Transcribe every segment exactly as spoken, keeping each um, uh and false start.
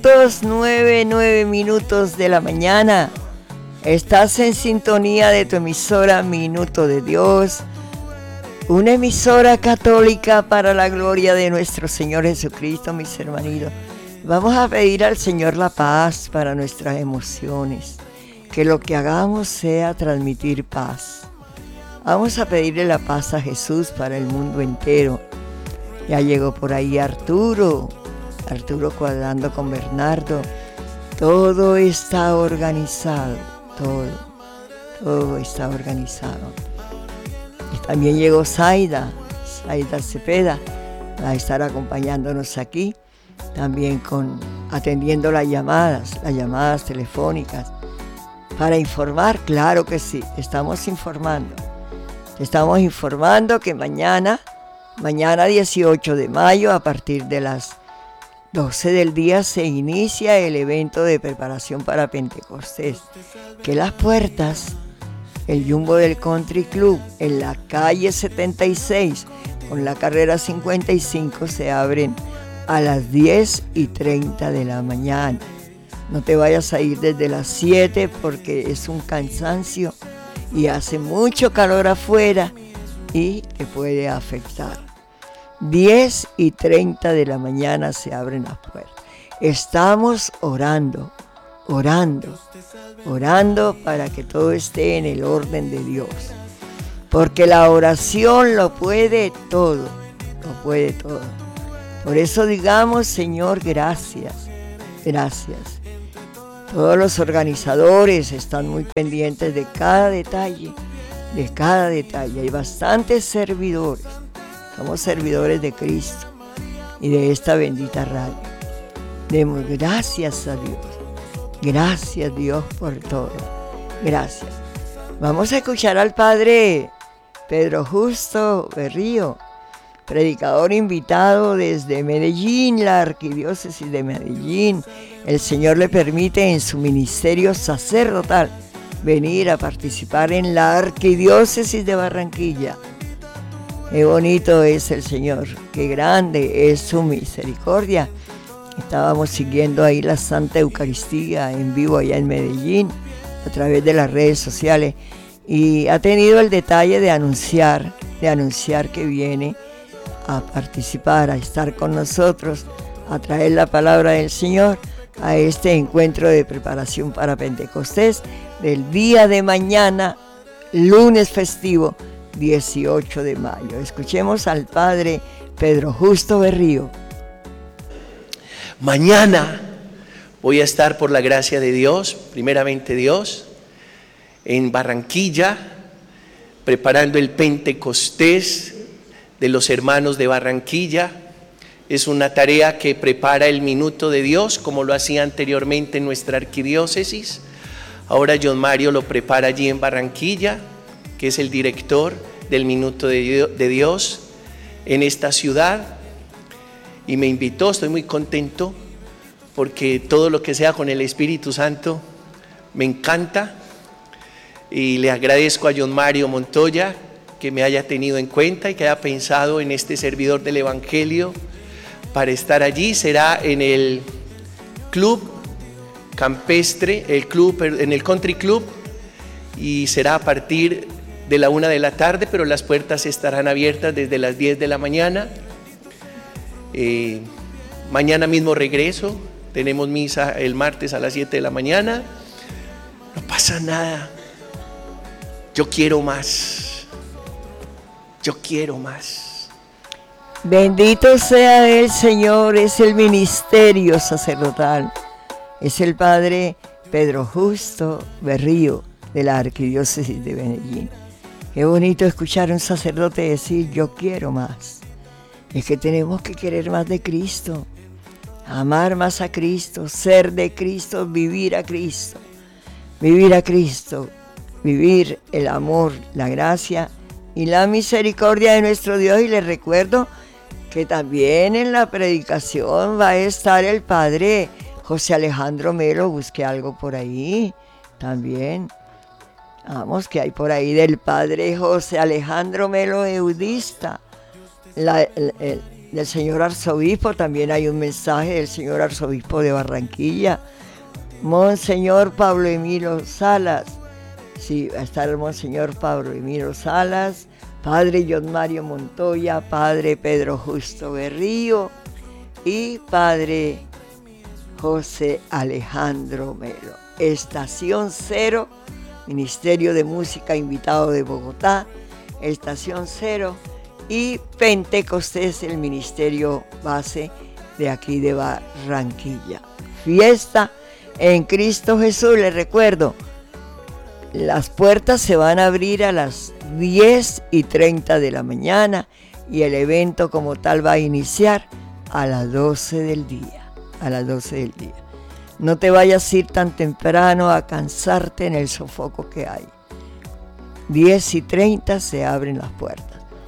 minutos, nueve, nueve minutos de la mañana. Estás en sintonía de tu emisora Minuto de Dios, una emisora católica para la gloria de nuestro Señor Jesucristo, mis hermanitos. Vamos a pedir al Señor la paz para nuestras emociones, que lo que hagamos sea transmitir paz. Vamos a pedirle la paz a Jesús para el mundo entero. Ya llegó por ahí Arturo, Arturo cuadrando con Bernardo. Todo está organizado, todo, todo está organizado. Y también llegó Zaida, Zaida Cepeda, va a estar acompañándonos aquí, también con, atendiendo las llamadas, las llamadas telefónicas, para informar, claro que sí, estamos informando. Estamos informando que mañana, mañana dieciocho de mayo, a partir de las doce del día, se inicia el evento de preparación para Pentecostés. Que las puertas, el Jumbo del Country Club, en la calle setenta y seis, con la carrera cincuenta y cinco, se abren a las diez y treinta de la mañana. No te vayas a ir desde las siete porque es un cansancio y hace mucho calor afuera y te puede afectar. diez y treinta de la mañana se abren las puertas. Estamos orando, orando, orando para que todo esté en el orden de Dios. Porque la oración lo puede todo, lo puede todo. Por eso digamos, Señor, gracias, gracias. Todos los organizadores están muy pendientes de cada detalle, de cada detalle. Hay bastantes servidores. Somos servidores de Cristo y de esta bendita radio. Demos gracias a Dios. Gracias, Dios, por todo. Gracias. Vamos a escuchar al Padre Pedro Justo Berrío, predicador invitado desde Medellín, la arquidiócesis de Medellín. El Señor le permite en su ministerio sacerdotal venir a participar en la arquidiócesis de Barranquilla. Qué bonito es el Señor, qué grande es su misericordia. Estábamos siguiendo ahí la Santa Eucaristía en vivo allá en Medellín a través de las redes sociales y ha tenido el detalle de anunciar, de anunciar que viene a participar, a estar con nosotros, a traer la palabra del Señor a este encuentro de preparación para Pentecostés del día de mañana, lunes festivo, dieciocho de mayo. Escuchemos al Padre Pedro Justo Berrío. Mañana voy a estar, por la gracia de Dios, primeramente Dios, en Barranquilla, preparando el Pentecostés de los hermanos de Barranquilla. Es una tarea que prepara el Minuto de Dios, como lo hacía anteriormente en nuestra arquidiócesis. Ahora John Mario lo prepara allí en Barranquilla, que es el director del Minuto de Dios en esta ciudad. Y me invitó, estoy muy contento, porque todo lo que sea con el Espíritu Santo me encanta. Y le agradezco a John Mario Montoya que me haya tenido en cuenta y que haya pensado en este servidor del Evangelio para estar allí. Será en el club campestre, el club, en el country club, y será a partir de la una de la tarde, pero las puertas estarán abiertas desde las diez de la mañana. Eh, mañana mismo regreso, tenemos misa el martes a las siete de la mañana. No pasa nada. Yo quiero más. Yo quiero más. Bendito sea el Señor, es el ministerio sacerdotal. Es el Padre Pedro Justo Berrío de la arquidiócesis de Medellín. Qué bonito escuchar a un sacerdote decir, yo quiero más. Es que tenemos que querer más de Cristo, amar más a Cristo, ser de Cristo, vivir a Cristo, vivir a Cristo, vivir el amor, la gracia y la misericordia de nuestro Dios. Y les recuerdo que también en la predicación va a estar el Padre José Alejandro Melo. Busque algo por ahí también. Vamos, que hay por ahí del Padre José Alejandro Melo, eudista. La, el, el, del señor arzobispo, también hay un mensaje del señor arzobispo de Barranquilla, Monseñor Pablo Emilio Salas, sí, va a estar el Monseñor Pablo Emilio Salas, Padre John Mario Montoya, Padre Pedro Justo Berrío y Padre José Alejandro Melo. Estación Cero, Ministerio de Música invitado de Bogotá, Estación Cero y Pentecostés, el ministerio base de aquí de Barranquilla. Fiesta en Cristo Jesús, les recuerdo, las puertas se van a abrir a las diez y treinta de la mañana y el evento como tal va a iniciar a las doce del día, a las doce del día. No te vayas a ir tan temprano a cansarte en el sofoco que hay. diez y treinta se abren las puertas.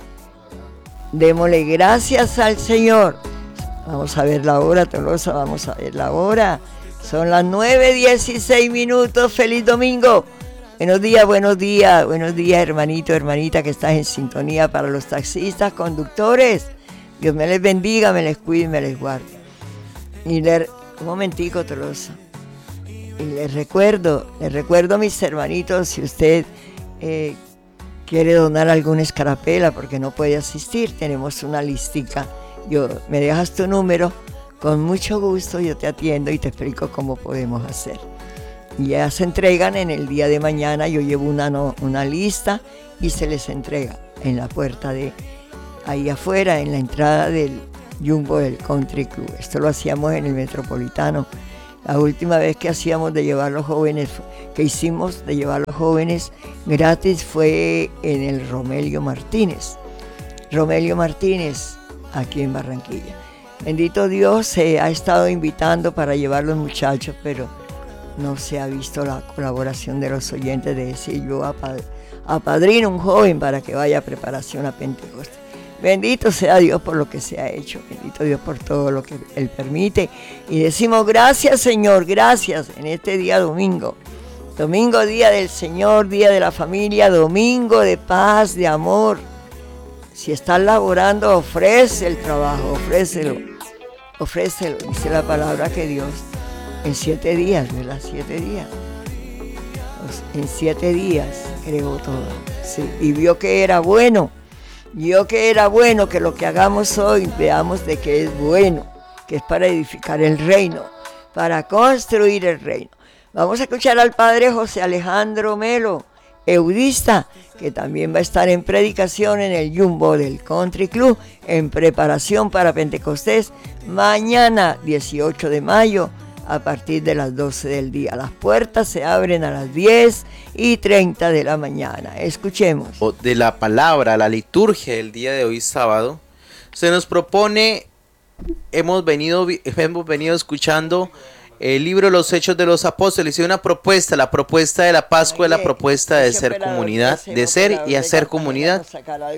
Démosle gracias al Señor. Vamos a ver la hora, Tolosa, vamos a ver la hora. Son las nueve dieciséis minutos. Feliz domingo. Buenos días, buenos días, buenos días, hermanito, hermanita que estás en sintonía para los taxistas, conductores. Dios me les bendiga, me les cuide y me les guarde. Y le, un momentico, Tolosa. Y les recuerdo, les recuerdo, mis hermanitos, si usted eh, quiere donar alguna escarapela porque no puede asistir, tenemos una listica. Yo, me dejas tu número, con mucho gusto yo te atiendo y te explico cómo podemos hacer. Y ya se entregan en el día de mañana, yo llevo una, no, una lista y se les entrega en la puerta de ahí afuera, en la entrada del Jumbo del Country Club. Esto lo hacíamos en el Metropolitano. La última vez que hacíamos de llevar los jóvenes, que hicimos de llevar los jóvenes gratis fue en el Romelio Martínez. Romelio Martínez, aquí en Barranquilla. Bendito Dios, se ha estado invitando para llevar los muchachos, pero no se ha visto la colaboración de los oyentes de decir yo apadrino un joven para que vaya a preparación a Pentecostés. Bendito sea Dios por lo que se ha hecho, bendito Dios por todo lo que Él permite. Y decimos gracias, Señor, gracias en este día domingo. Domingo, día del Señor, día de la familia, domingo de paz, de amor. Si estás laborando, ofrece el trabajo, ofrécelo, ofrécelo. Dice la palabra que Dios en siete días, ¿verdad? Siete días. En siete días creó todo. Sí, y vio que era bueno. Vio que era bueno, que lo que hagamos hoy veamos de que es bueno, que es para edificar el reino, para construir el reino. Vamos a escuchar al Padre José Alejandro Melo, eudista, que también va a estar en predicación en el Jumbo del Country Club, en preparación para Pentecostés, mañana dieciocho de mayo, a partir de las doce del día. Las puertas se abren a las diez y treinta de la mañana. Escuchemos. De la palabra, la liturgia del día de hoy, sábado, se nos propone, hemos venido, hemos venido escuchando el libro de los Hechos de los Apóstoles y una propuesta, la propuesta de la Pascua, la propuesta de ser comunidad, de ser y hacer comunidad.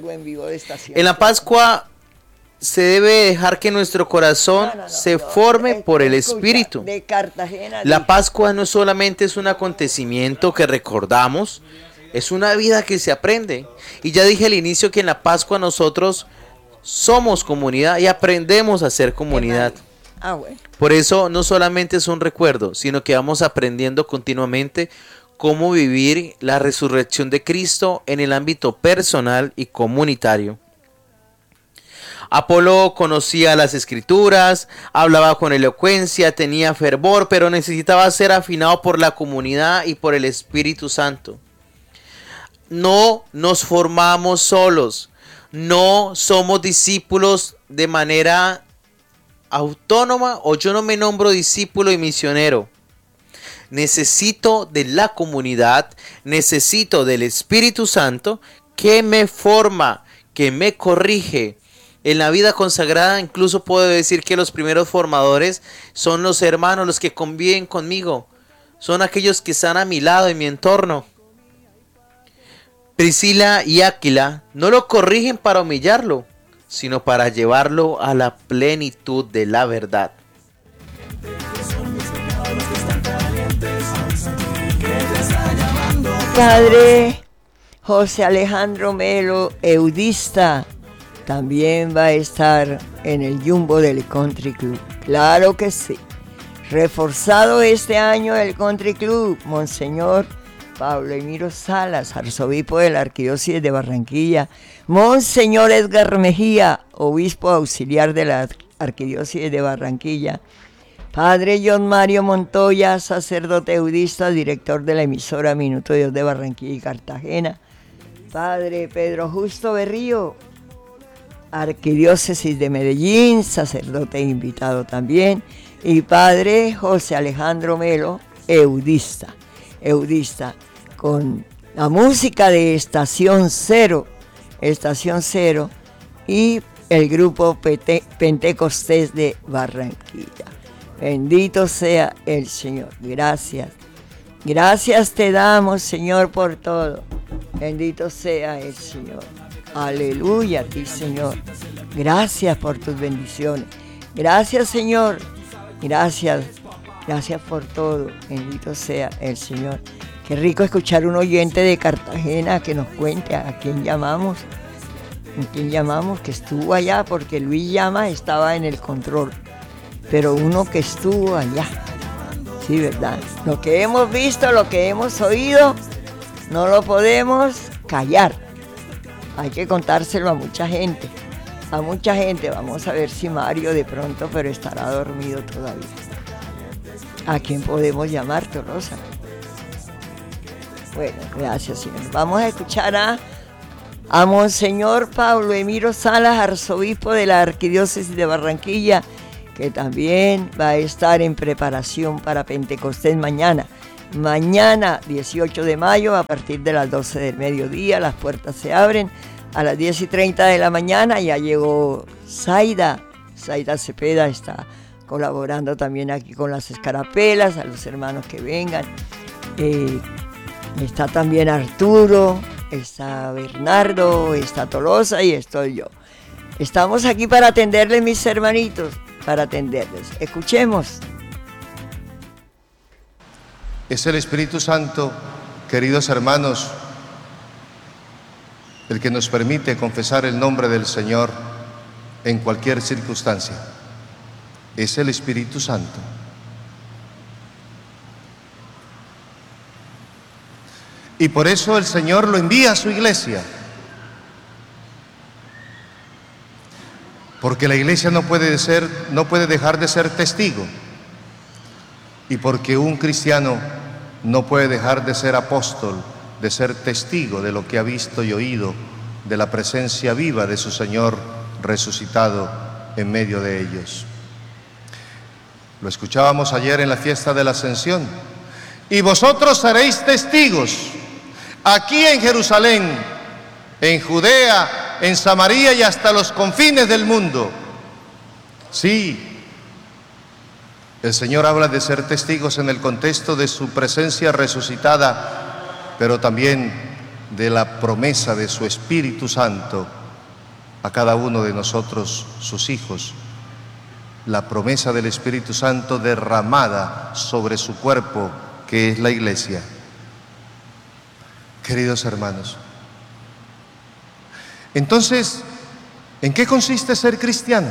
En la Pascua se debe dejar que nuestro corazón no, no, no, se forme no, por el Espíritu. De Cartagena, la Pascua no solamente es un acontecimiento que recordamos, es una vida que se aprende. Y ya dije al inicio que en la Pascua nosotros somos comunidad y aprendemos a ser comunidad. Ah, bueno. Por eso no solamente es un recuerdo, sino que vamos aprendiendo continuamente cómo vivir la resurrección de Cristo en el ámbito personal y comunitario. Apolo conocía las escrituras, hablaba con elocuencia, tenía fervor, pero necesitaba ser afinado por la comunidad y por el Espíritu Santo. No nos formamos solos, no somos discípulos de manera autónoma, o yo no me nombro discípulo y misionero. Necesito de la comunidad, necesito del Espíritu Santo que me forma, que me corrige. En la vida consagrada incluso puedo decir que los primeros formadores son los hermanos, los que conviven conmigo. Son aquellos que están a mi lado, en mi entorno. Priscila y Áquila no lo corrigen para humillarlo, sino para llevarlo a la plenitud de la verdad. Padre José Alejandro Melo, eudista, también va a estar en el Jumbo del Country Club. Claro que sí. Reforzado este año el Country Club, Monseñor Pablo Emiro Salas, arzobispo de la Arquidiócesis de Barranquilla, Monseñor Edgar Mejía, obispo auxiliar de la Arquidiócesis de Barranquilla, Padre John Mario Montoya, sacerdote eudista, director de la emisora Minuto de Dios de Barranquilla y Cartagena, Padre Pedro Justo Berrío, Arquidiócesis de Medellín, sacerdote invitado también, y Padre José Alejandro Melo, eudista, eudista, con la música de Estación Cero, Estación Cero, y el grupo Pente- Pentecostés de Barranquilla. Bendito sea el Señor. Gracias. Gracias te damos, Señor, por todo. Bendito sea el Señor. Aleluya a ti, Señor. Gracias por tus bendiciones. Gracias, Señor. Gracias. Gracias por todo. Bendito sea el Señor. Qué rico escuchar un oyente de Cartagena que nos cuente a quién llamamos. ¿A quién llamamos? Que estuvo allá, porque Luis Llama estaba en el control. Pero uno que estuvo allá. Sí, ¿verdad? Lo que hemos visto, lo que hemos oído, no lo podemos callar. Hay que contárselo a mucha gente. A mucha gente. Vamos a ver si Mario de pronto, pero estará dormido todavía. ¿A quién podemos llamar, Rosa? Bueno, gracias, Señor. Vamos a escuchar a, a Monseñor Pablo Emiro Salas, arzobispo de la Arquidiócesis de Barranquilla, que también va a estar en preparación para Pentecostés mañana. Mañana, dieciocho de mayo, a partir de las doce del mediodía, las puertas se abren. A las diez y treinta de la mañana ya llegó Zaida. Zaida Cepeda está colaborando también aquí con las escarapelas, a los hermanos que vengan. Eh, está también Arturo, está Bernardo, está Tolosa y estoy yo. Estamos aquí para atenderles, mis hermanitos, para atenderles. Escuchemos. Es el Espíritu Santo, queridos hermanos, el que nos permite confesar el nombre del Señor en cualquier circunstancia. Es el Espíritu Santo. Y por eso el Señor lo envía a su iglesia. Porque la iglesia no puede ser, no puede dejar de ser testigo. Y porque un cristiano no puede dejar de ser apóstol, de ser testigo de lo que ha visto y oído, de la presencia viva de su Señor resucitado en medio de ellos. Lo escuchábamos ayer en la fiesta de la Ascensión. Y vosotros seréis testigos aquí en Jerusalén, en Judea, en Samaria y hasta los confines del mundo. Sí, el Señor habla de ser testigos en el contexto de su presencia resucitada, pero también de la promesa de su Espíritu Santo a cada uno de nosotros, sus hijos. La promesa del Espíritu Santo derramada sobre su cuerpo, que es la iglesia. Queridos hermanos, entonces, ¿en qué consiste ser cristiano?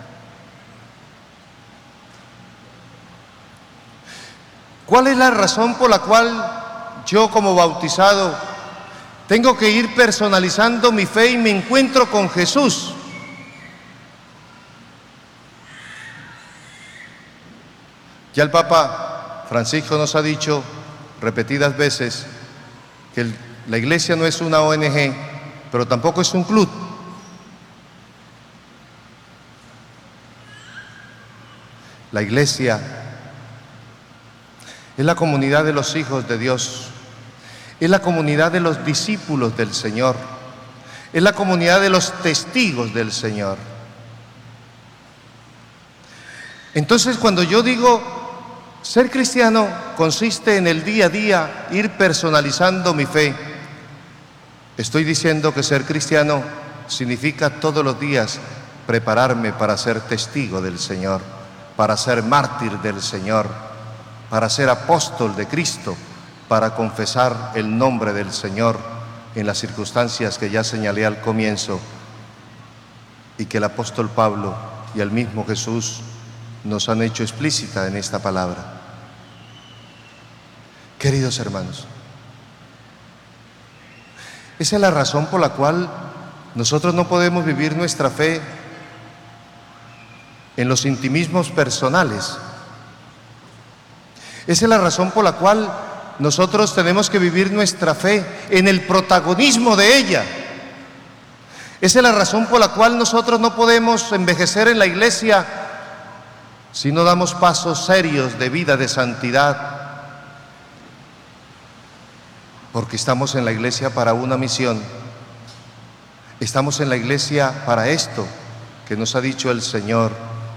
¿Cuál es la razón por la cual yo, como bautizado, tengo que ir personalizando mi fe y me encuentro con Jesús? Ya el Papa Francisco nos ha dicho repetidas veces que el, la iglesia no es una O N G, pero tampoco es un club. La iglesia es la comunidad de los hijos de Dios, es la comunidad de los discípulos del Señor, es la comunidad de los testigos del Señor. Entonces, cuando yo digo ser cristiano, consiste en el día a día ir personalizando mi fe. Estoy diciendo que ser cristiano significa todos los días prepararme para ser testigo del Señor, para ser mártir del Señor, para ser apóstol de Cristo, para confesar el nombre del Señor en las circunstancias que ya señalé al comienzo. y que el apóstol Pablo y el mismo Jesús nos han hecho explícita en esta palabra. Queridos hermanos, esa es la razón por la cual nosotros no podemos vivir nuestra fe en los intimismos personales. Esa es la razón por la cual nosotros tenemos que vivir nuestra fe en el protagonismo de ella. Esa es la razón por la cual nosotros no podemos envejecer en la iglesia si no damos pasos serios de vida de santidad. Porque estamos en la iglesia para una misión. Estamos en la iglesia para esto que nos ha dicho el Señor.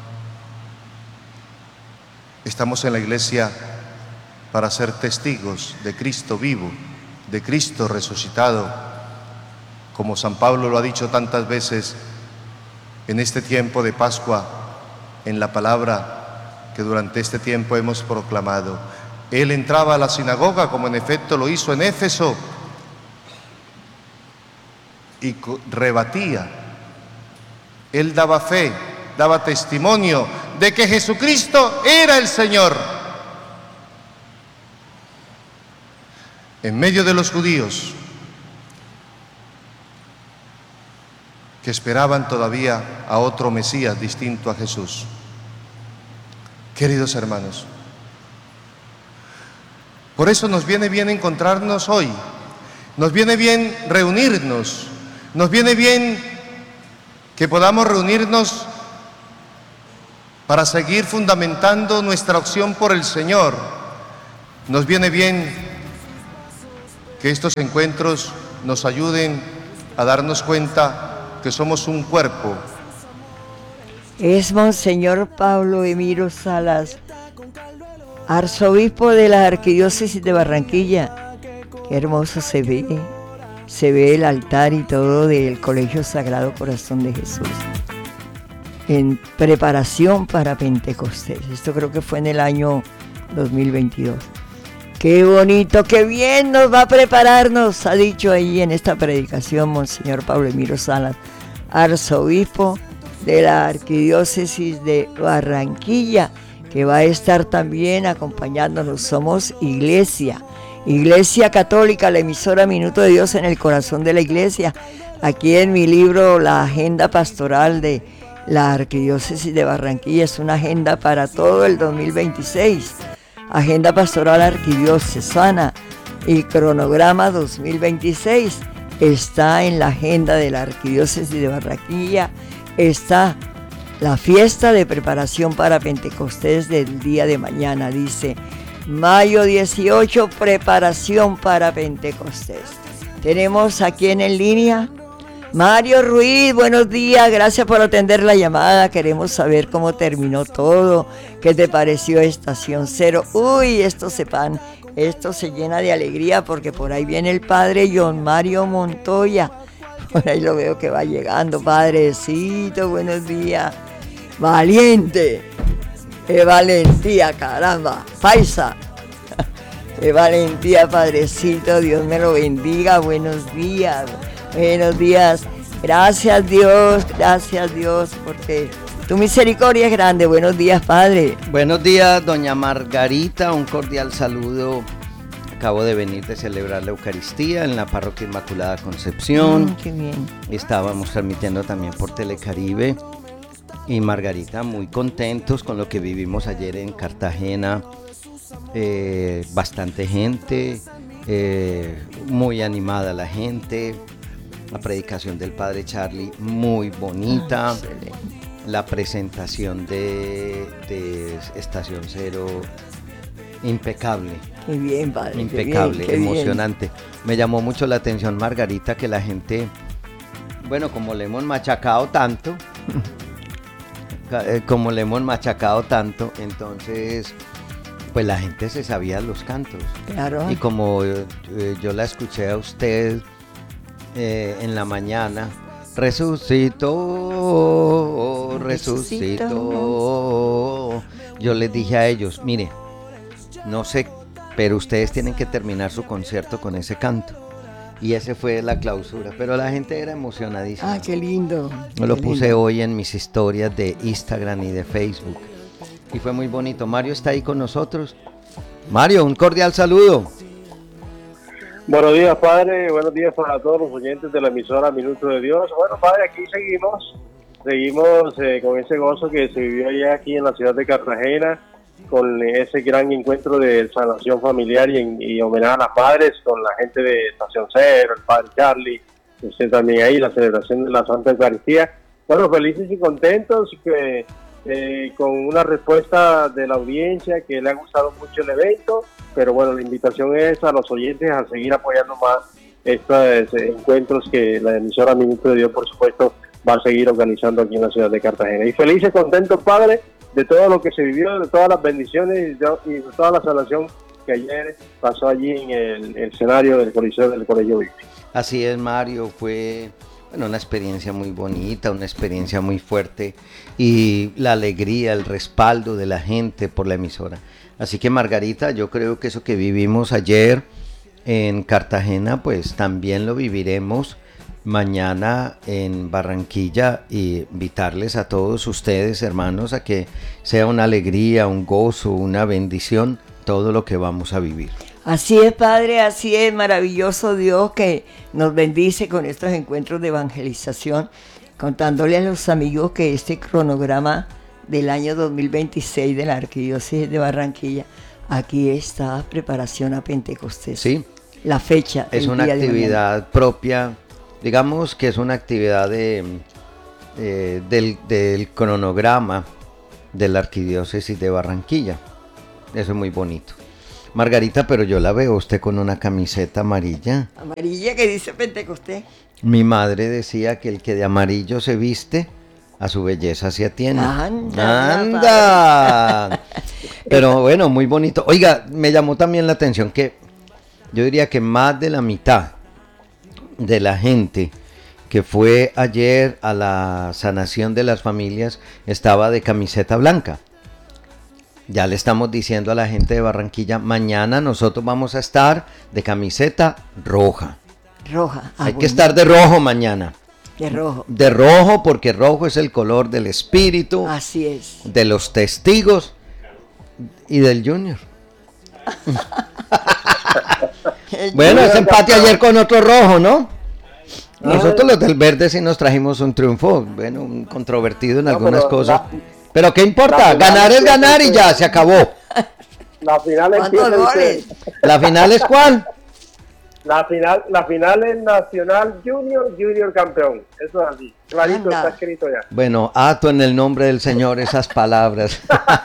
Estamos en la iglesia para ser testigos de Cristo vivo, de Cristo resucitado, como San Pablo lo ha dicho tantas veces en este tiempo de Pascua, en la palabra que durante este tiempo hemos proclamado. Él entraba a la sinagoga, como en efecto lo hizo en Éfeso, y rebatía. Él daba fe, daba testimonio de que Jesucristo era el Señor. En medio de los judíos que esperaban todavía a otro Mesías distinto a Jesús. Queridos hermanos, por eso nos viene bien encontrarnos hoy, nos viene bien reunirnos, nos viene bien que podamos reunirnos para seguir fundamentando nuestra opción por el Señor. Nos viene bien que estos encuentros nos ayuden a darnos cuenta que somos un cuerpo. Es Monseñor Pablo Emiro Salas, arzobispo de la Arquidiócesis de Barranquilla. Qué hermoso se ve, se ve el altar y todo del Colegio Sagrado Corazón de Jesús, en preparación para Pentecostés. Esto creo que fue en el año dos mil veintidós. Qué bonito, qué bien nos va a prepararnos, ha dicho ahí en esta predicación Monseñor Pablo Emiro Salas, arzobispo de la Arquidiócesis de Barranquilla, que va a estar también acompañándonos. Somos Iglesia, Iglesia Católica, la emisora Minuto de Dios en el corazón de la Iglesia. Aquí en mi libro, la agenda pastoral de la Arquidiócesis de Barranquilla, es una agenda para todo el dos mil veintiséis. Agenda pastoral arquidiocesana y cronograma dos mil veintiséis. Está en la agenda de la Arquidiócesis de Barranquilla, está la fiesta de preparación para Pentecostés del día de mañana. Dice, mayo dieciocho, preparación para Pentecostés. Tenemos aquí en línea Mario Ruiz, buenos días, gracias por atender la llamada. Queremos saber cómo terminó todo, qué te pareció Estación Cero. Uy, esto se pan, esto se llena de alegría porque por ahí viene el padre John Mario Montoya. Por ahí lo veo que va llegando, padrecito, buenos días. Valiente, qué valentía, caramba, paisa. Qué valentía, padrecito, Dios me lo bendiga, buenos días. Buenos días, gracias Dios, gracias Dios, porque tu misericordia es grande. Buenos días, Padre. Buenos días, doña Margarita, un cordial saludo. Acabo de venir de celebrar la Eucaristía en la Parroquia Inmaculada Concepción. Mm, qué bien. Estábamos transmitiendo también por Telecaribe. Y Margarita, muy contentos con lo que vivimos ayer en Cartagena. Eh, bastante gente, eh, muy animada la gente. La predicación del Padre Charlie, muy bonita. Ah, excelente. La presentación de, de Estación Cero, impecable. Qué bien, Padre. Impecable, qué bien, qué emocionante. Bien. Me llamó mucho la atención, Margarita, que la gente, bueno, como le hemos machacado tanto, como le hemos machacado tanto, entonces, pues la gente se sabía los cantos. Claro. Y como eh, yo la escuché a usted eh, en la mañana, resucitó, resucitó. Yo les dije a ellos, mire, no sé, pero ustedes tienen que terminar su concierto con ese canto. y ese fue la clausura, pero la gente era emocionadísima. Ah, qué lindo. Yo lo qué puse lindo. hoy en mis historias de Instagram y de Facebook y fue muy bonito. Mario está ahí con nosotros. Mario, un cordial saludo. Buenos días, padre. Buenos días para todos los oyentes de la emisora Minuto de Dios. Bueno, padre, aquí seguimos. Seguimos eh, con ese gozo que se vivió ya aquí en la ciudad de Cartagena, con ese gran encuentro de sanación familiar y, en, y homenaje a las madres, con la gente de Estación Cero, el padre Charlie, usted también ahí, la celebración de la Santa Eucaristía. Bueno, felices y contentos, que, eh, con una respuesta de la audiencia que le ha gustado mucho el evento, pero bueno, la invitación es a los oyentes a seguir apoyando más estos eh, encuentros que la emisora Minuto de Dios, por supuesto, va a seguir organizando aquí en la ciudad de Cartagena. Y felices, contentos, padre, de todo lo que se vivió, de todas las bendiciones y de, y de toda la sanación que ayer pasó allí en el, el escenario del Coliseo del Colegio Victory. Así es, Mario, fue bueno, una experiencia muy bonita, una experiencia muy fuerte y la alegría, el respaldo de la gente por la emisora. Así que Margarita, yo creo que eso que vivimos ayer en Cartagena, pues también lo viviremos mañana en Barranquilla, y invitarles a todos ustedes, hermanos, a que sea una alegría, un gozo, una bendición, todo lo que vamos a vivir. Así es, Padre, así es, maravilloso Dios que nos bendice con estos encuentros de evangelización, contándole a los amigos que este cronograma del año dos mil veintiséis de la Arquidiócesis de Barranquilla, aquí está preparación a Pentecostés. Sí. La fecha. Es el una día de actividad mañana. propia, digamos que es una actividad de, eh, del, del cronograma de la Arquidiócesis de Barranquilla. Eso es muy bonito. Margarita, pero yo la veo usted con una camiseta amarilla. Amarilla que dice Pentecostés. Mi madre decía que el que de amarillo se viste, a su belleza se atiene. Anda, ¡Anda! Pero bueno, muy bonito. Oiga, me llamó también la atención que yo diría que más de la mitad de la gente que fue ayer a la sanación de las familias estaba de camiseta blanca. Ya le estamos diciendo a la gente de Barranquilla, mañana nosotros vamos a estar de camiseta roja. Roja. Ah, Hay que bueno, estar de rojo mañana. de rojo. De rojo, porque rojo es el color del espíritu, Así es. de los testigos y del Junior. Bueno, ese empate ayer con otro rojo, ¿no? Nosotros los del verde sí nos trajimos un triunfo, bueno, un controvertido en No, algunas pero cosas. la- Pero ¿qué importa? la final Ganar es es ganar y que- ya, se acabó. La final ¿Cuántos empieza el goles? ¿La final es cuál? La final, la final es Nacional Junior, Junior campeón. Eso es así. Clarito, Anda. está escrito ya. Bueno, ato en el nombre del Señor esas palabras.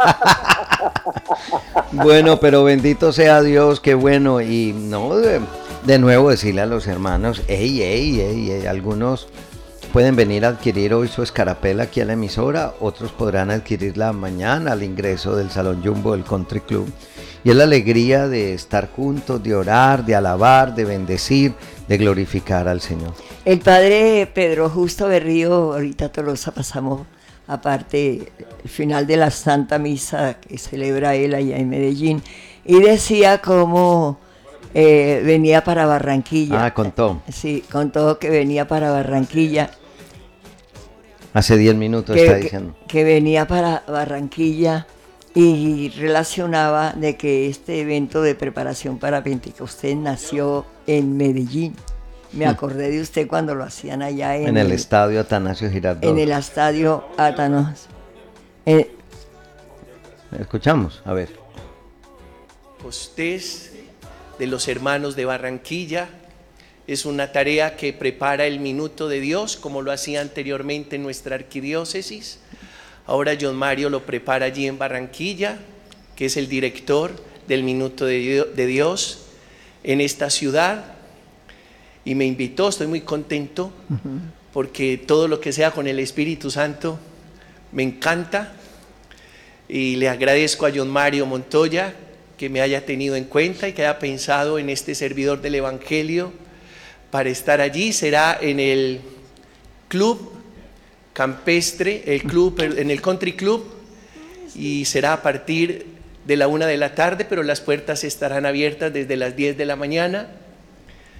Bueno, pero bendito sea Dios, qué bueno. Y no, de, de nuevo decirle a los hermanos, ey, ey, ey, ey, algunos pueden venir a adquirir hoy su escarapela aquí a la emisora, otros podrán adquirirla mañana al ingreso del Salón Jumbo del Country Club. Y es la alegría de estar juntos, de orar, de alabar, de bendecir, de glorificar al Señor. El padre Pedro Justo Berrío, ahorita Tolosa pasamos aparte el final de la Santa Misa que celebra él allá en Medellín, y decía cómo eh, venía para Barranquilla. Ah, contó. Sí, contó que venía para Barranquilla. Hace diez minutos que, está que- diciendo. que venía para Barranquilla y relacionaba de que este evento de preparación para Pentecostés nació en Medellín. Me acordé de usted cuando lo hacían allá en, En el estadio Atanasio Girardot. en el estadio Atanos. Eh, Escuchamos, a ver. Pentecostés de los hermanos de Barranquilla es una tarea que prepara el Minuto de Dios, como lo hacía anteriormente en nuestra arquidiócesis. Ahora John Mario lo prepara allí en Barranquilla, que es el director del Minuto de de Dios en esta ciudad, y me invitó. Estoy muy contento porque todo lo que sea con el Espíritu Santo me encanta, y le agradezco a John Mario Montoya que me haya tenido en cuenta y que haya pensado en este servidor del Evangelio para estar allí. Será en el club campestre, el club, en el Country Club, y será a partir de la una de la tarde, pero las puertas estarán abiertas desde las diez de la mañana.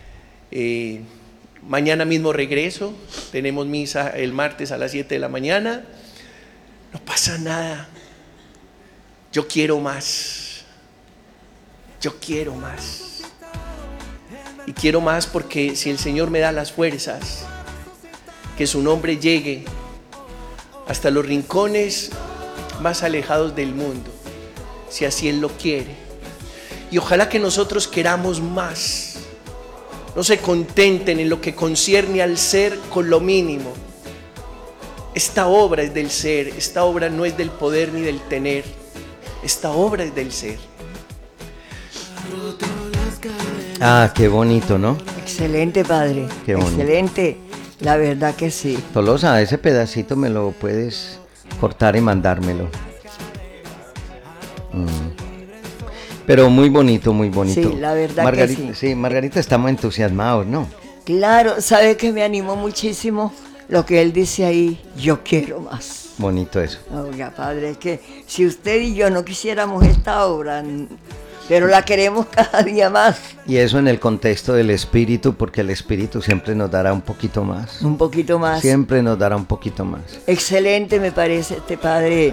Eh, mañana mismo regreso, tenemos misa el martes a las siete de la mañana. No pasa nada. Yo quiero más. Yo quiero más. Y quiero más porque si el Señor me da las fuerzas, que su nombre llegue hasta los rincones más alejados del mundo, si así Él lo quiere. Y ojalá que nosotros queramos más. No se contenten en lo que concierne al ser con lo mínimo. Esta obra es del ser, esta obra no es del poder ni del tener. Esta obra es del ser. Ah, qué bonito, ¿no? Excelente, padre. Qué bonito. Excelente. La verdad que sí. Tolosa, ese pedacito me lo puedes cortar y mandármelo. Mm. Pero muy bonito, muy bonito. Sí, la verdad Margarita, que sí. Sí, Margarita, estamos entusiasmados, ¿no? Claro, ¿sabe que me animó muchísimo lo que él dice ahí? Yo quiero más. Bonito eso. Oiga, padre, es que si usted y yo no quisiéramos esta obra, pero la queremos cada día más. Y eso en el contexto del espíritu, porque el espíritu siempre nos dará un poquito más. Un poquito más. Siempre nos dará un poquito más. Excelente me parece este padre.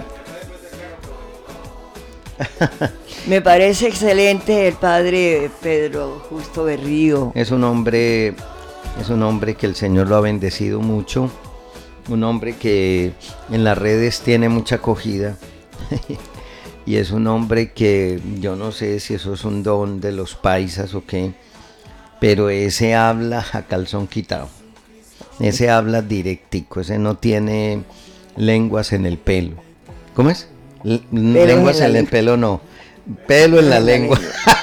Me parece excelente el padre Pedro Justo Berrío. Es un hombre, es un hombre que el Señor lo ha bendecido mucho. Un hombre que en las redes tiene mucha acogida. Y es un hombre que yo no sé si eso es un don de los paisas o qué, pero ese habla a calzón quitado. Ese habla directico, ese no tiene lenguas en el pelo. ¿Cómo es? L- lenguas en, en el lengua. Pelo no, pelo en la lengua.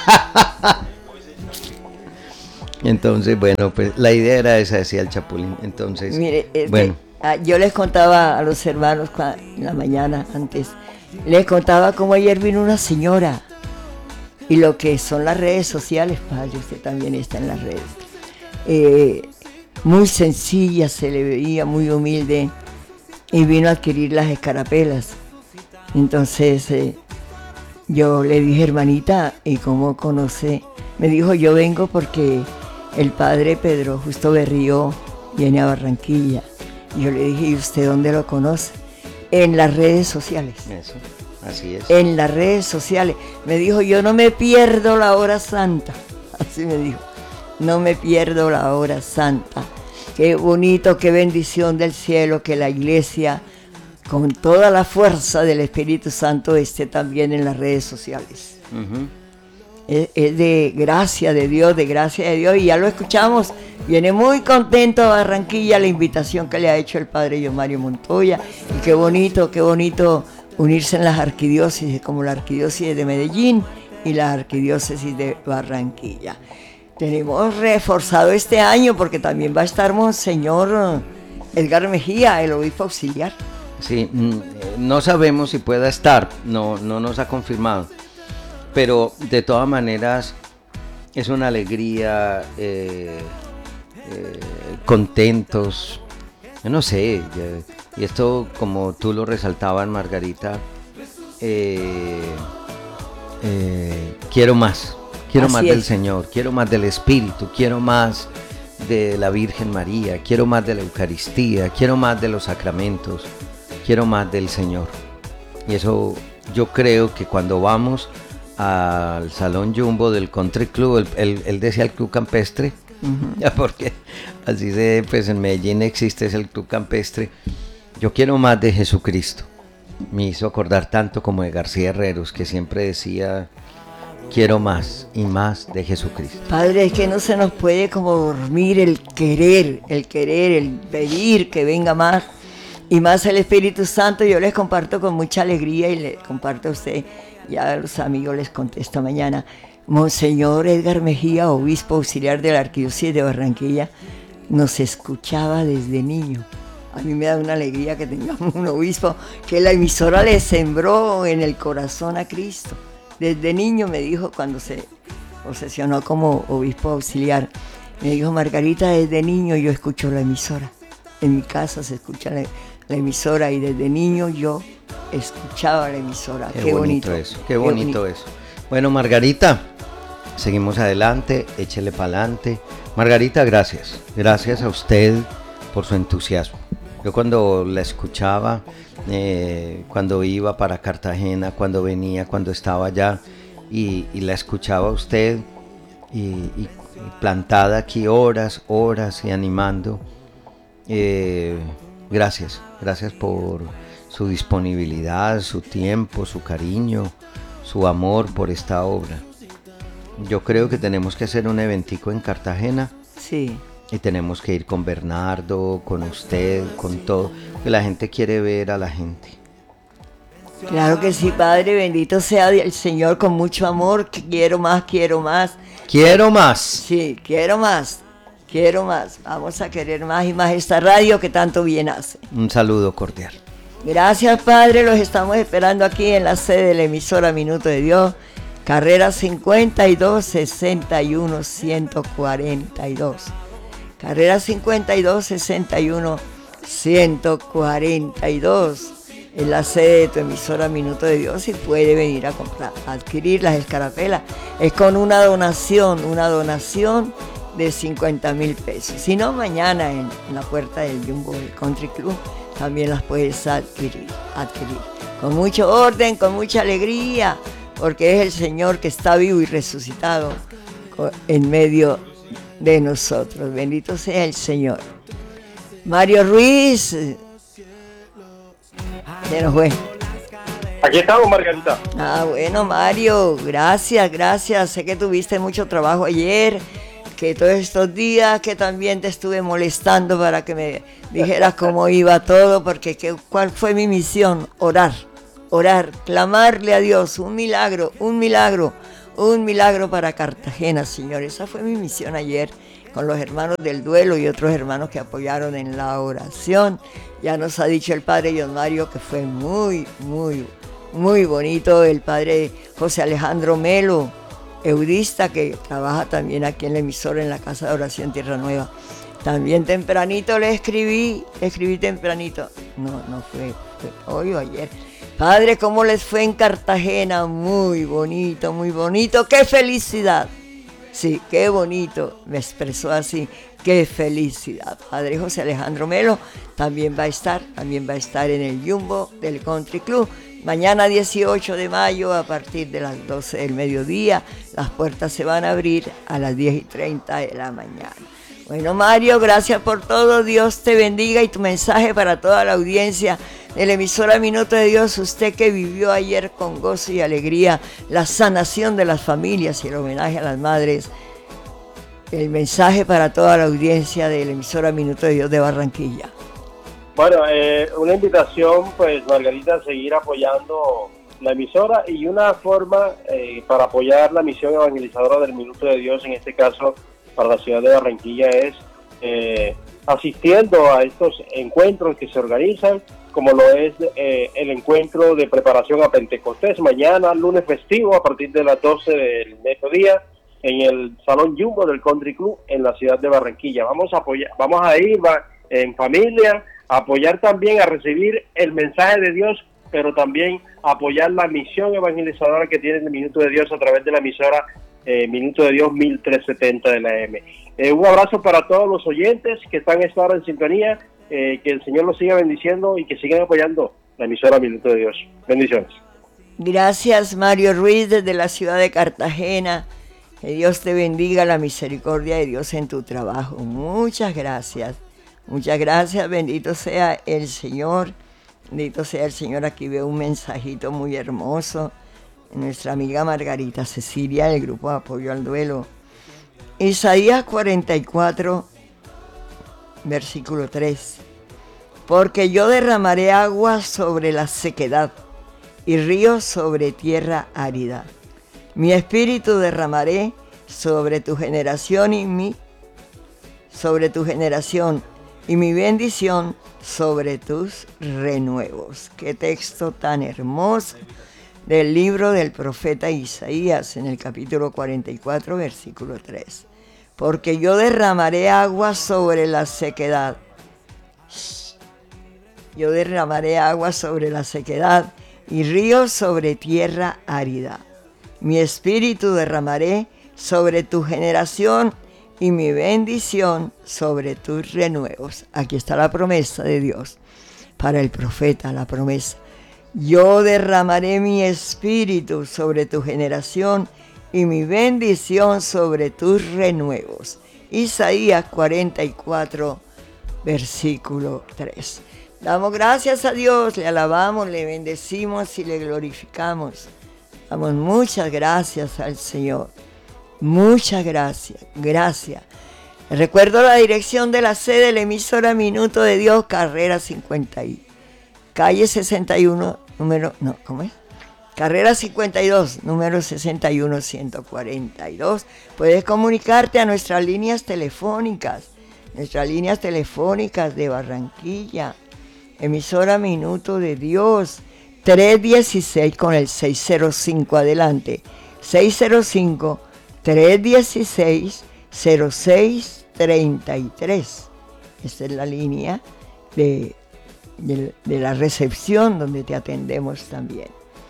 Entonces, bueno, pues la idea era esa, decía el Chapulín. Entonces, mire, es bueno. Que, ah, yo les contaba a los hermanos en la mañana antes. Les contaba cómo ayer vino una señora y lo que son las redes sociales, padre, usted también está en las redes. Eh, muy sencilla, se le veía muy humilde y vino a adquirir las escarapelas. Entonces eh, yo le dije, hermanita, ¿y cómo conoce? Me dijo, yo vengo porque el padre Pedro Justo Berrío viene a Barranquilla. Y yo le dije, ¿y usted dónde lo conoce? En las redes sociales. Eso, así es. En las redes sociales. Me dijo, yo no me pierdo la hora santa. Así me dijo, no me pierdo la hora santa. Qué bonito, qué bendición del cielo que la iglesia, con toda la fuerza del Espíritu Santo, esté también en las redes sociales. Uh-huh. Es, es de gracia de Dios, de gracia de Dios, y ya lo escuchamos. Viene muy contento a Barranquilla, la invitación que le ha hecho el padre John Mario Montoya, y qué bonito, qué bonito unirse en las arquidiócesis, como la arquidiócesis de Medellín y la arquidiócesis de Barranquilla. Tenemos reforzado este año porque también va a estar Monseñor Edgar Mejía, el obispo auxiliar. Sí, no sabemos si pueda estar, no, no nos ha confirmado, pero de todas maneras es una alegría, eh, eh, contentos, yo no sé, y esto como tú lo resaltabas, Margarita, eh, eh, quiero más, quiero Así más es. del Señor, quiero más del Espíritu, quiero más de la Virgen María, quiero más de la Eucaristía, quiero más de los sacramentos, quiero más del Señor. Y eso yo creo que cuando vamos al Salón Jumbo del Country Club, él, él, él decía el Club Campestre, uh-huh. Ya porque así se, pues en Medellín existe es el Club Campestre. Yo quiero más de Jesucristo. Me hizo acordar tanto como de García Herreros, que siempre decía, quiero más y más de Jesucristo. Padre, es que no se nos puede como dormir el querer, el querer, el pedir que venga más y más el Espíritu Santo. Yo les comparto con mucha alegría y le comparto a usted, ya a los amigos les contesto mañana. Monseñor Edgar Mejía, obispo auxiliar de la Arquidiócesis de Barranquilla, nos escuchaba desde niño. A mí me da una alegría que tengamos un obispo que la emisora le sembró en el corazón a Cristo. Desde niño me dijo, cuando se posesionó como obispo auxiliar, me dijo, Margarita, desde niño yo escucho la emisora. En mi casa se escucha la, la emisora y desde niño yo escuchaba la emisora. Qué, qué bonito, bonito eso, qué bonito, qué bonito eso. Bueno, Margarita, seguimos adelante, échele para adelante. Margarita, gracias. Gracias a usted por su entusiasmo. Yo cuando la escuchaba, eh, cuando iba para Cartagena, cuando venía, cuando estaba allá y, y la escuchaba a usted y, y plantada aquí horas, horas y animando, eh, gracias, gracias por su disponibilidad, su tiempo, su cariño, su amor por esta obra. Yo creo que tenemos que hacer un eventico en Cartagena. Sí. Y tenemos que ir con Bernardo, con usted, con todo. Que la gente quiere ver a la gente. Claro que sí, Padre, bendito sea el Señor con mucho amor. Quiero más, quiero más. Quiero más. Sí, quiero más, quiero más. Vamos a querer más y más esta radio que tanto bien hace. Un saludo cordial. Gracias, Padre, los estamos esperando aquí en la sede de la emisora Minuto de Dios. Carrera cincuenta y dos, sesenta y uno, ciento cuarenta y dos. Carrera cincuenta y dos, sesenta y uno, ciento cuarenta y dos. En la sede de tu emisora Minuto de Dios y puede venir a comprar, a adquirir las escarapelas. Es con una donación, una donación de cincuenta mil pesos. Si no, mañana en, en la puerta del Jumbo del Country Club también las puedes adquirir, adquirir. Con mucho orden, con mucha alegría, porque es el Señor que está vivo y resucitado en medio de nosotros. Bendito sea el Señor. Mario Ruiz, se nos fue. Aquí estamos, Margarita. Ah, bueno, Mario, gracias, gracias. Sé que tuviste mucho trabajo ayer, que todos estos días que también te estuve molestando para que me dijeras cómo iba todo, porque que, cuál fue mi misión, orar, orar, clamarle a Dios, un milagro, un milagro, un milagro para Cartagena, Señor. Esa fue mi misión ayer con los hermanos del duelo y otros hermanos que apoyaron en la oración. Ya nos ha dicho el Padre John Mario que fue muy, muy, muy bonito. El Padre José Alejandro Melo, eudista, que trabaja también aquí en la emisora en la Casa de Oración Tierra Nueva. También tempranito le escribí, le escribí tempranito. No, no fue, fue hoy o ayer. Padre, ¿cómo les fue en Cartagena? Muy bonito, muy bonito. ¡Qué felicidad! Sí, qué bonito, me expresó así, qué felicidad. Padre José Alejandro Melo también va a estar, también va a estar en el Jumbo del Country Club. Mañana dieciocho de mayo a partir de las doce del mediodía, las puertas se van a abrir a las diez y treinta de la mañana. Bueno, Mario, gracias por todo, Dios te bendiga y tu mensaje para toda la audiencia de la emisora Minuto de Dios, usted que vivió ayer con gozo y alegría la sanación de las familias y el homenaje a las madres, el mensaje para toda la audiencia de la emisora Minuto de Dios de Barranquilla. Bueno, eh, una invitación, pues, Margarita, a seguir apoyando la emisora y una forma eh, para apoyar la misión evangelizadora del Minuto de Dios, en este caso para la ciudad de Barranquilla, es eh, asistiendo a estos encuentros que se organizan, como lo es eh, el encuentro de preparación a Pentecostés, mañana, lunes festivo, a partir de las doce del mediodía, en el Salón Jumbo del Country Club, en la ciudad de Barranquilla. Vamos a apoyar, vamos a ir va, en familia, a apoyar también, a recibir el mensaje de Dios, pero también a apoyar la misión evangelizadora que tiene el Minuto de Dios a través de la emisora eh, Minuto de Dios mil trescientos setenta de la A M. Eh, un abrazo para todos los oyentes que están esta hora en sintonía. Eh, que el Señor los siga bendiciendo y que sigan apoyando la emisora Minuto de Dios. Bendiciones. Gracias, Mario Ruiz, desde la ciudad de Cartagena. Que Dios te bendiga, la misericordia de Dios en tu trabajo. Muchas gracias. Muchas gracias. Bendito sea el Señor. Bendito sea el Señor. Aquí veo un mensajito muy hermoso. Nuestra amiga Margarita Cecilia, del Grupo de Apoyo al Duelo. Isaías cuarenta y cuatro, versículo tres. Porque yo derramaré agua sobre la sequedad y ríos sobre tierra árida. Mi espíritu derramaré sobre tu generación y mi sobre tu generación y mi bendición sobre tus renuevos. Qué texto tan hermoso del libro del profeta Isaías en el capítulo cuarenta y cuatro, versículo tres. Porque yo derramaré agua sobre la sequedad. Yo derramaré agua sobre la sequedad y ríos sobre tierra árida. Mi espíritu derramaré sobre tu generación y mi bendición sobre tus renuevos. Aquí está la promesa de Dios para el profeta, la promesa. Yo derramaré mi espíritu sobre tu generación y mi bendición sobre tus renuevos. Isaías cuarenta y cuatro, versículo tres. Damos gracias a Dios, le alabamos, le bendecimos y le glorificamos. Damos muchas gracias al Señor. Muchas gracias, gracias. Recuerdo la dirección de la sede de la emisora Minuto de Dios, carrera cincuenta y calle sesenta y uno, número, no, ¿cómo es? Carrera cincuenta y dos, número sesenta y uno, ciento cuarenta y dos. Puedes comunicarte a nuestras líneas telefónicas, nuestras líneas telefónicas de Barranquilla, emisora Minuto de Dios, tres dieciséis con el seis cero cinco adelante, seis cero cinco, tres dieciséis, cero seis treinta y tres. Esta es la línea de, de, de la recepción donde te atendemos también.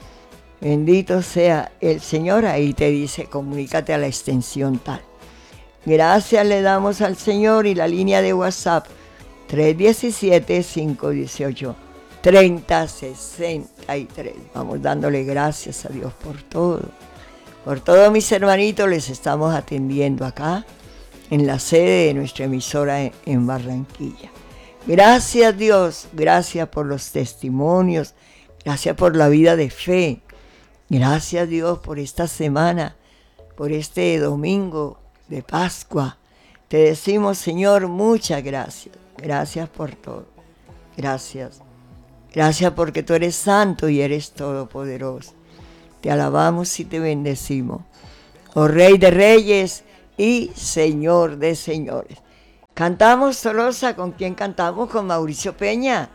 Bendito sea el Señor, ahí te dice, comunícate a la extensión tal. Gracias le damos al Señor y la línea de WhatsApp tres diecisiete, cinco dieciocho, treinta sesenta y tres. Vamos dándole gracias a Dios por todo. Por todos mis hermanitos les estamos atendiendo acá en la sede de nuestra emisora en, en Barranquilla. Gracias Dios, gracias por los testimonios, gracias por la vida de fe. Gracias Dios por esta semana, por este domingo de Pascua. Te decimos, Señor, muchas gracias. Gracias por todo. Gracias. Gracias porque tú eres santo y eres todopoderoso. Te alabamos y te bendecimos. Oh Rey de Reyes y Señor de Señores. Cantamos, Tolosa. ¿Con quién cantamos? Con Mauricio Peña.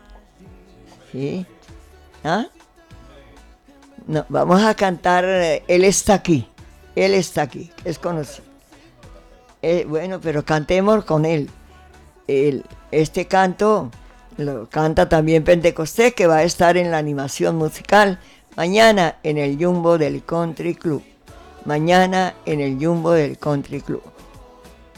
¿Sí? ¿Ah? No, vamos a cantar eh, Él está aquí. Él está aquí. Es conocido. Eh, bueno, pero cantemos con él. El, este canto lo canta también Pentecostés, que va a estar en la animación musical mañana en el Jumbo del Country Club. Mañana en el Jumbo del Country Club.